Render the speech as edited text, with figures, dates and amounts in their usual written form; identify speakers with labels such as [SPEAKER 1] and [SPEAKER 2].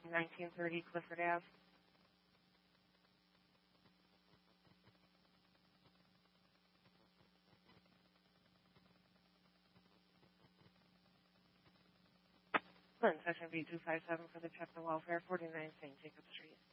[SPEAKER 1] 1930 Clifford Ave. Clinton, Section B257 for the Chapter Welfare, 49 St. Jacob Street.